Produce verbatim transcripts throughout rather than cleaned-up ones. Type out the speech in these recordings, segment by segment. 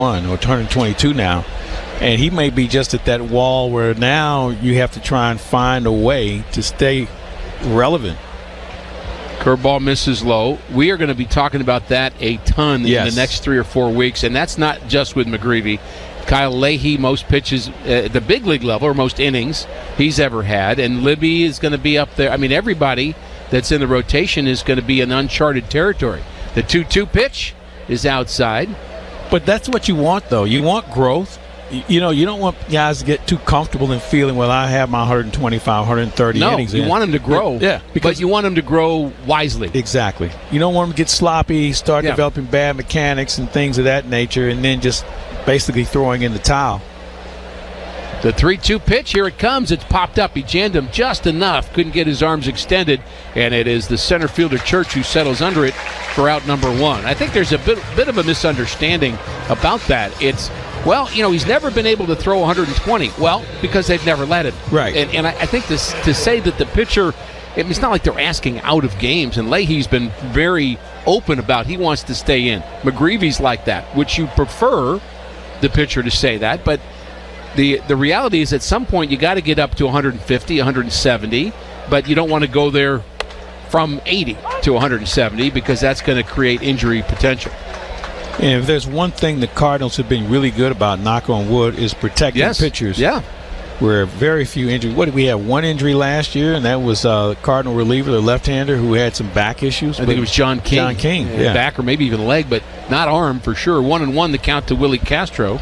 one or turning twenty-two now. And he may be just at that wall where now you have to try and find a way to stay relevant. Curveball misses low. We are going to be talking about that a ton yes. in the next three or four weeks, and that's not just with McGreevy. Kyle Leahy, most pitches at uh, the big league level, or most innings he's ever had, and Libby is going to be up there. I mean, everybody that's in the rotation is going to be in uncharted territory. The two two pitch is outside. But that's what you want, though. You want growth. You know, you don't want guys to get too comfortable in feeling, well, I have my one twenty-five, one thirty no, innings. No, you in. want them to grow. Yeah, because but you want them to grow wisely. Exactly. You don't want them to get sloppy, start yeah. developing bad mechanics and things of that nature, and then just basically throwing in the towel. The three two pitch, here it comes. It's popped up. He jammed him just enough. Couldn't get his arms extended. And it is the center fielder, Church, who settles under it for out number one. I think there's a bit, bit of a misunderstanding about that. It's, well, you know, he's never been able to throw one twenty. Well, because they've never let him. Right. And, and I, I think this, to say that the pitcher, it's not like they're asking out of games. And Leahy's been very open about he wants to stay in. McGreevy's like that, which you prefer the pitcher to say that. But The the reality is at some point you got to get up to one fifty, one seventy, but you don't want to go there from eighty to one seventy because that's going to create injury potential. And if there's one thing the Cardinals have been really good about, knock on wood, is protecting yes. pitchers. Yeah. Where very few injuries. What did we have? One injury last year, and that was uh, Cardinal reliever, the left-hander, who had some back issues. I think it was John King. John King, uh, yeah. Back or maybe even leg, but not arm for sure. One and one the count to Willie Castro.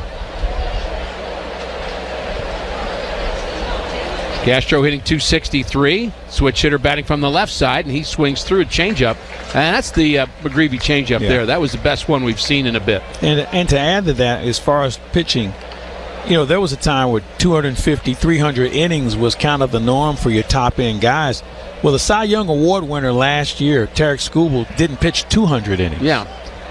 Castro hitting two sixty-three. Switch hitter batting from the left side, and he swings through a changeup. And that's the uh, McGreevy changeup yeah. there. That was the best one we've seen in a bit. And and to add to that, as far as pitching, you know, there was a time where two fifty, three hundred innings was kind of the norm for your top-end guys. Well, the Cy Young Award winner last year, Tarek Skubal, didn't pitch two hundred innings. Yeah.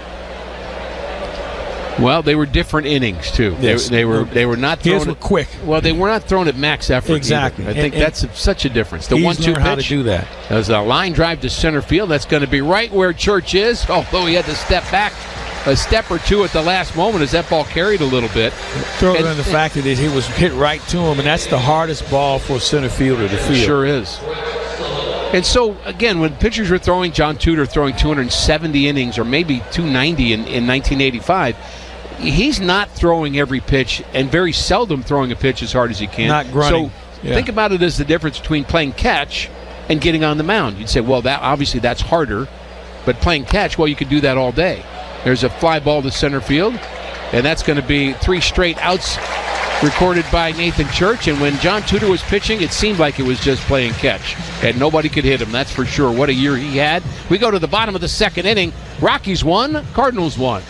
Well, they were different innings too. Yes. They, they were they were not His thrown were at, quick. Well, they were not thrown at max effort. Exactly. Either. I think and, that's a, such a difference. The he's one-two pitch. How to do that? There's a line drive to center field. That's going to be right where Church is. Although he had to step back a step or two at the last moment as that ball carried a little bit. Throw and, in the fact that he was hit right to him, and that's the hardest ball for a center fielder to field. Sure is. And so, again, when pitchers were throwing, John Tudor throwing two hundred seventy innings or maybe two ninety in, in nineteen eighty-five, he's not throwing every pitch and very seldom throwing a pitch as hard as he can. Not grunting. So yeah. think about it as the difference between playing catch and getting on the mound. You'd say, well, that obviously that's harder, but playing catch, well, you could do that all day. There's a fly ball to center field, and that's going to be three straight outs recorded by Nathan Church. And when John Tudor was pitching, it seemed like it was just playing catch, and nobody could hit him, that's for sure. What a year he had. We go to the bottom of the second inning. Rockies won, Cardinals won.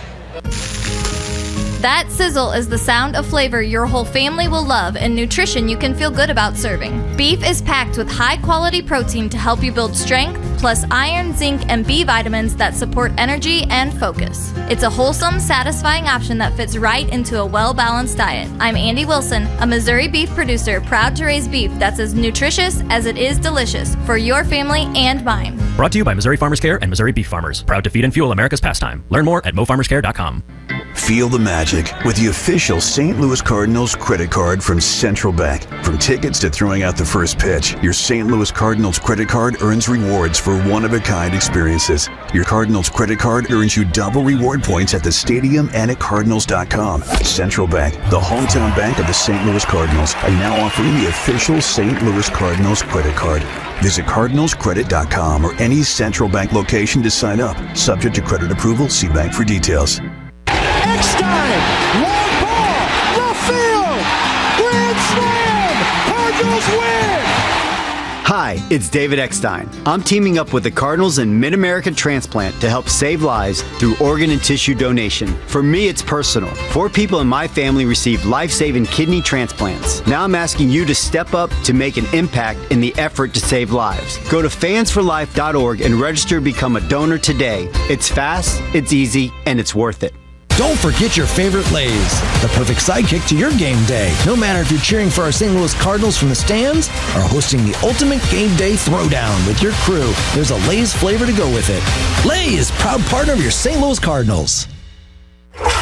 That sizzle is the sound of flavor your whole family will love and nutrition you can feel good about serving. Beef is packed with high-quality protein to help you build strength, plus iron, zinc, and B vitamins that support energy and focus. It's a wholesome, satisfying option that fits right into a well-balanced diet. I'm Andy Wilson, a Missouri beef producer proud to raise beef that's as nutritious as it is delicious for your family and mine. Brought to you by Missouri Farmers Care and Missouri Beef Farmers. Proud to feed and fuel America's pastime. Learn more at mo farmers care dot com. Feel the magic with the official Saint Louis Cardinals credit card from Central Bank. From tickets to throwing out the first pitch, your Saint Louis Cardinals credit card earns rewards for one-of-a-kind experiences. Your Cardinals credit card earns you double reward points at the stadium and at cardinals dot com. Central Bank, the hometown bank of the Saint Louis Cardinals, are now offering the official Saint Louis Cardinals credit card. Visit cardinals credit dot com or any Central Bank location to sign up. Subject to credit approval, see bank for details. Eckstein, long ball, left field, grand slam, Cardinals win! Hi, it's David Eckstein. I'm teaming up with the Cardinals and Mid-America Transplant to help save lives through organ and tissue donation. For me, it's personal. Four people in my family received life-saving kidney transplants. Now I'm asking you to step up to make an impact in the effort to save lives. Go to fans for life dot org and register to become a donor today. It's fast, it's easy, and it's worth it. Don't forget your favorite Lay's, the perfect sidekick to your game day. No matter if you're cheering for our Saint Louis Cardinals from the stands or hosting the ultimate game day throwdown with your crew, there's a Lay's flavor to go with it. Lay's, proud partner of your Saint Louis Cardinals.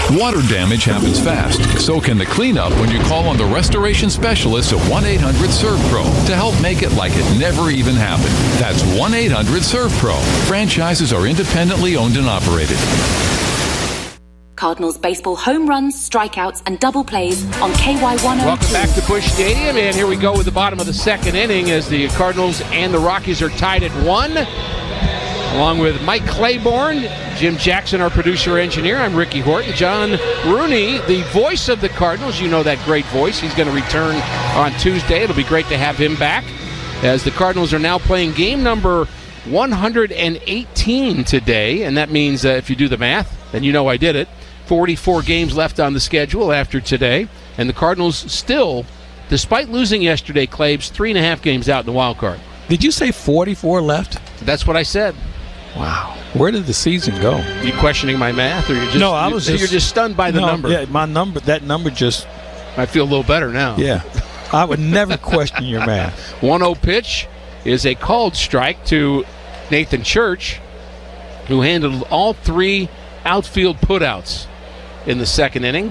Water damage happens fast. So can the cleanup when you call on the restoration specialists at one eight hundred serve pro to help make it like it never even happened. That's one eight hundred serve pro. Franchises are independently owned and operated. Cardinals baseball home runs, strikeouts, and double plays on K Y one oh two. Welcome back to Busch Stadium, and here we go with the bottom of the second inning as the Cardinals and the Rockies are tied at one. Along with Mike Claiborne, Jim Jackson, our producer-engineer, I'm Ricky Horton. John Rooney, the voice of the Cardinals. You know that great voice. He's going to return on Tuesday. It'll be great to have him back as the Cardinals are now playing game number one hundred eighteen today, and that means uh, if you do the math, then you know I did it. forty-four games left on the schedule after today, and the Cardinals still, despite losing yesterday, Claibs, three and a half games out in the wild card. Did you say forty-four left? That's what I said. Wow. Where did the season go? You questioning my math, or you're just no? I was you're, just, you're just stunned by the no, number. Yeah, my number. That number just. I feel a little better now. Yeah, I would never question your math. one oh pitch is a called strike to Nathan Church, who handled all three outfield putouts in the second inning.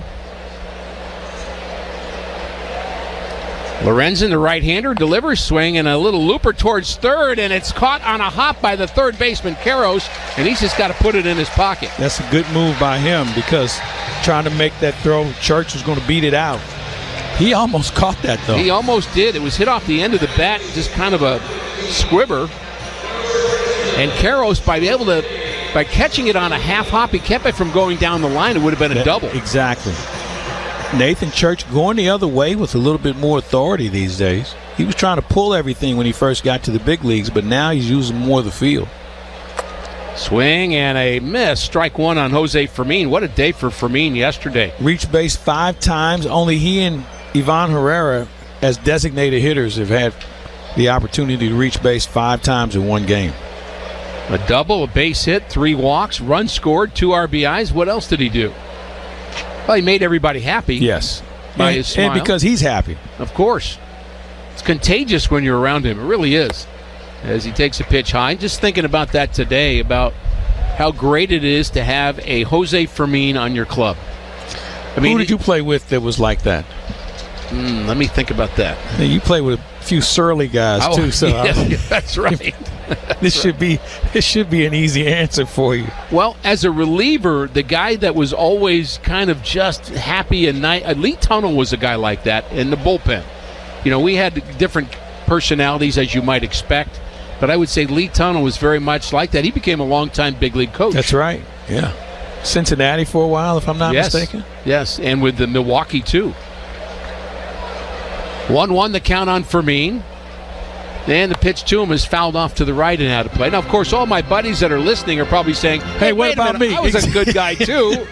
Lorenzen, the right-hander, delivers, swing, and a little looper towards third, and it's caught on a hop by the third baseman, Karros, and he's just got to put it in his pocket. That's a good move by him because trying to make that throw, Church was going to beat it out. He almost caught that, though. He almost did. It was hit off the end of the bat, just kind of a squibber. And Karros, by able to, by catching it on a half hop, he kept it from going down the line. It would have been a that, double. Exactly. Nathan Church going the other way with a little bit more authority these days. He was trying to pull everything when he first got to the big leagues, but now he's using more of the field. Swing and a miss. Strike one on Jose Fermin. What a day for Fermin yesterday. Reached base five times. Only he and Ivan Herrera, as designated hitters, have had the opportunity to reach base five times in one game. A double, a base hit, three walks, run scored, two R B Is. What else did he do? Well, he made everybody happy. Yes. By and, his smile. And because he's happy. Of course. It's contagious when you're around him. It really is. As he takes a pitch high. Just thinking about that today, about how great it is to have a Jose Fermin on your club. I mean, who did you play with that was like that? Mm, let me think about that. Yeah, you play with a few surly guys oh, too, so yeah, I, that's right. this should be this should be an easy answer for you. Well, as a reliever, the guy that was always kind of just happy and nice, uh, Lee Tunnell was a guy like that in the bullpen. You know, we had different personalities as you might expect, but I would say Lee Tunnell was very much like that. He became a longtime big league coach. That's right. Yeah, Cincinnati for a while, if I'm not yes. mistaken. Yes, and with the Milwaukee too. one one the count on Fermin. And the pitch to him is fouled off to the right and out of play. Now, of course, all my buddies that are listening are probably saying, hey, hey what wait about a minute, me? I was a good guy, too.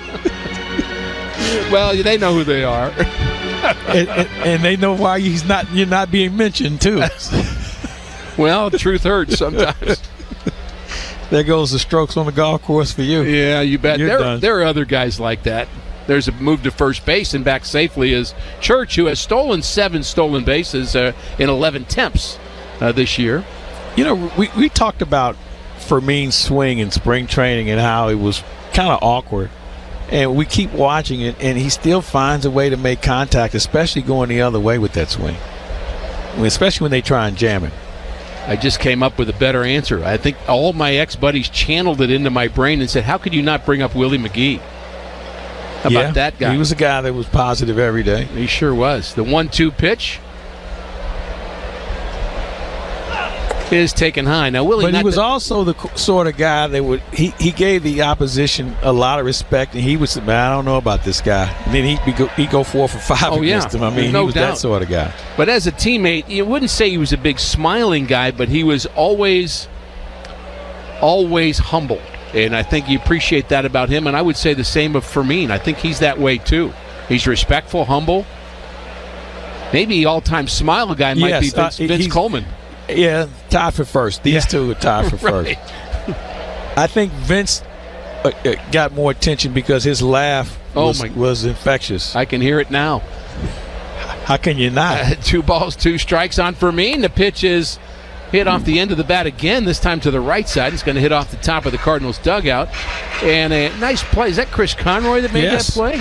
Well, they know who they are. and, and, and they know why he's not. You're not being mentioned, too. Well, truth hurts sometimes. There goes the strokes on the golf course for you. Yeah, you bet. You're There, done. there are other guys like that. There's a move to first base and back safely is Church, who has stolen seven stolen bases uh, in eleven attempts uh, this year. You know, we, we talked about Fermin's swing in spring training and how it was kind of awkward. And we keep watching it, and he still finds a way to make contact, especially going the other way with that swing, especially when they try and jam it. I just came up with a better answer. I think all my ex-buddies channeled it into my brain and said, how could you not bring up Willie McGee? How yeah, about that guy? He was a guy that was positive every day. He sure was. The one two pitch is taken high. Now, Willie, but he was the, also the sort of guy that would he, he gave the opposition a lot of respect, and he was, man, I don't know about this guy. And then he'd, be go, he'd go four for five oh, against yeah. him. I mean, There's he no was doubt. that sort of guy. But as a teammate, you wouldn't say he was a big smiling guy, but he was always, always humble. And I think you appreciate that about him. And I would say the same of Fermin. I think he's that way, too. He's respectful, humble. Maybe all-time smile guy might yes, be Vince, uh, Vince Coleman. Yeah, tied for first. These yeah. two are tied for right. first. I think Vince uh, uh, got more attention because his laugh was, oh my. was infectious. I can hear it now. How can you not? Uh, two balls, two strikes on Fermin. The pitch is hit off the end of the bat again, this time to the right side. It's going to hit off the top of the Cardinals dugout. And a nice play. Is that Chris Conroy that made yes. that play?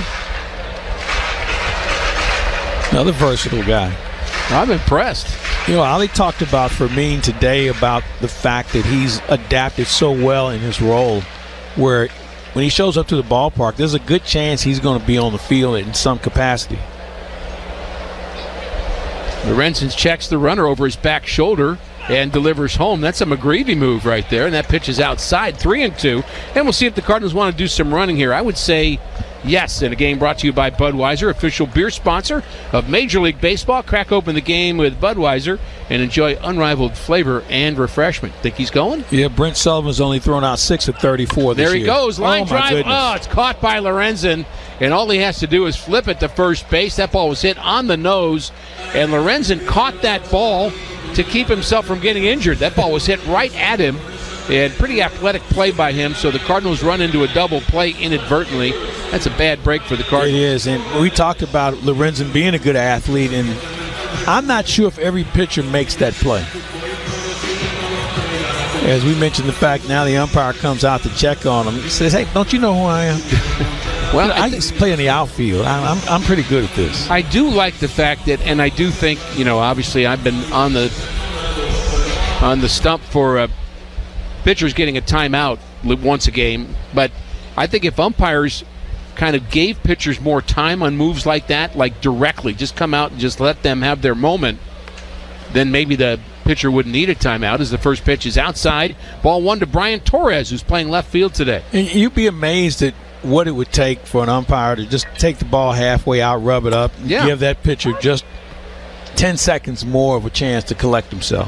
Another versatile guy. I'm impressed. You know, Ali talked about Fermin today about the fact that he's adapted so well in his role where when he shows up to the ballpark, there's a good chance he's going to be on the field in some capacity. Lorenzen checks the runner over his back shoulder and delivers home. That's a McGreevy move right there, and that pitch is outside, three and two. And we'll see if the Cardinals want to do some running here. I would say yes, in a game brought to you by Budweiser, official beer sponsor of Major League Baseball. Crack open the game with Budweiser and enjoy unrivaled flavor and refreshment. Think he's going? Yeah, Brent Sullivan's only thrown out six of thirty-four this There he year. goes, line oh, drive. Oh, it's caught by Lorenzen, and all he has to do is flip it to first base. That ball was hit on the nose, and Lorenzen caught that ball to keep himself from getting injured. That ball was hit right at him, and pretty athletic play by him, so the Cardinals run into a double play inadvertently. That's a bad break for the Cardinals. It is, and we talked about Lorenzen being a good athlete, and I'm not sure if every pitcher makes that play. As we mentioned the fact now the umpire comes out to check on him. He says, hey, don't you know who I am? Well, you know, I, I used to play in the outfield. I, I'm, I'm pretty good at this. I do like the fact that, and I do think, you know, obviously I've been on the on the stump for uh, pitchers getting a timeout once a game, but I think if umpires kind of gave pitchers more time on moves like that, like directly, just come out and just let them have their moment, then maybe the pitcher wouldn't need a timeout as the first pitch is outside. Ball one to Brian Torres, who's playing left field today. And you'd be amazed at what it would take for an umpire to just take the ball halfway out, rub it up, and yeah. give that pitcher just ten seconds more of a chance to collect himself.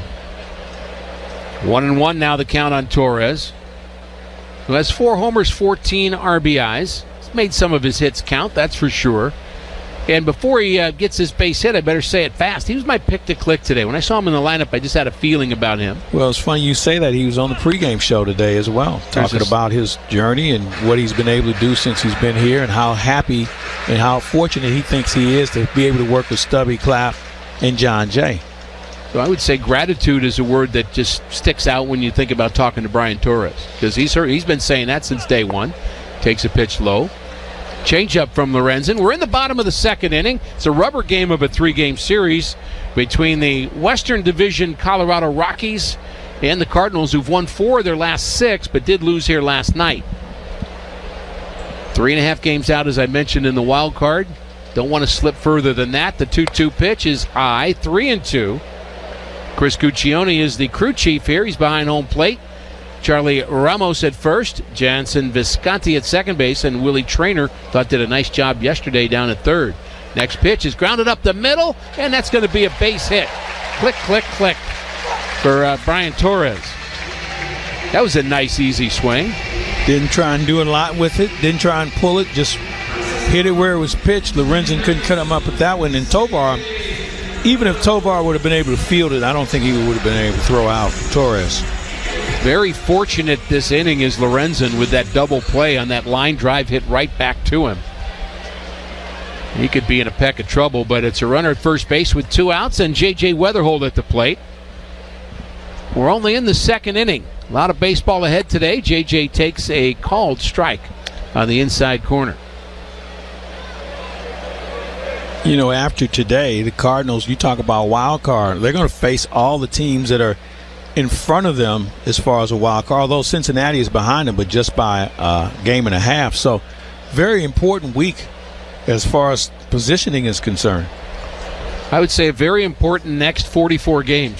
One and one now, the count on Torres, who has four homers, fourteen R B Is. He's made some of his hits count, that's for sure. And before he uh, gets his base hit, I better say it fast. He was my pick to click today. When I saw him in the lineup, I just had a feeling about him. Well, it's funny you say that. He was on the pregame show today as well, talking this... about his journey and what he's been able to do since he's been here and how happy and how fortunate he thinks he is to be able to work with Stubby Clapp and John Jay. So I would say gratitude is a word that just sticks out when you think about talking to Brian Torres, because he's heard, he's been saying that since day one. Takes a pitch low. Changeup from Lorenzen. We're in the bottom of the second inning. It's a rubber game of a three-game series between the Western Division Colorado Rockies and the Cardinals, who've won four of their last six, but did lose here last night. Three and a half games out, as I mentioned, in the wild card. Don't want to slip further than that. The two two pitch is high, three and two. Chris Guccione is the crew chief here. He's behind home plate. Charlie Ramos at first, Jansen Visconti at second base, and Willie Traynor thought did a nice job yesterday down at third. Next pitch is grounded up the middle, and that's going to be a base hit. Click, click, click for uh, Brian Torres. That was a nice, easy swing. Didn't try and do a lot with it. Didn't try and pull it. Just hit it where it was pitched. Lorenzen couldn't cut him up with that one. And Tovar, even if Tovar would have been able to field it, I don't think he would have been able to throw out Torres. Very fortunate this inning is Lorenzen with that double play on that line drive hit right back to him. He could be in a peck of trouble, but it's a runner at first base with two outs and J J Weatherhold at the plate. We're only in the second inning. A lot of baseball ahead today. J J takes a called strike on the inside corner. You know, after today, the Cardinals, you talk about wild card, they're going to face all the teams that are in front of them as far as a wild card, although Cincinnati is behind them, but just by a game and a half. So very important week as far as positioning is concerned. I would say a very important next forty-four games.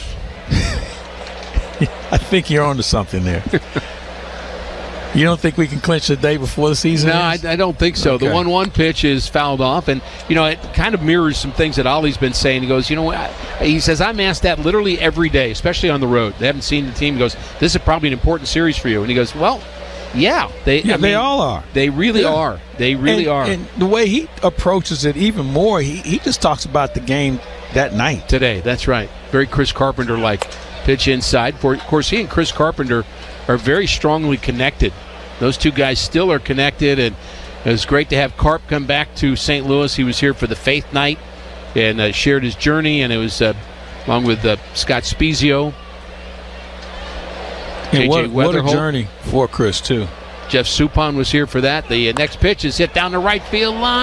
I think you're onto something there. You don't think we can clinch the day before the season No, I, I don't think so. Okay. The one one pitch is fouled off, and, you know, it kind of mirrors some things that Ollie's been saying. He goes, you know, I, he says, I'm asked that literally every day, especially on the road. They haven't seen the team. He goes, this is probably an important series for you. And he goes, well, yeah. They, yeah, I they mean, all are. They really yeah. are. They really and, are. And the way he approaches it even more, he, he just talks about the game that night. Today, that's right. Very Chris Carpenter-like. Pitch inside. For, of course, he and Chris Carpenter are very strongly connected. Those two guys still are connected, and it was great to have Carp come back to Saint Louis. He was here for the Faith Night and uh, shared his journey, and it was uh, along with uh, Scott Spezio And what, what a journey for Chris, too. Jeff Suppan was here for that. The next pitch is hit down the right field line.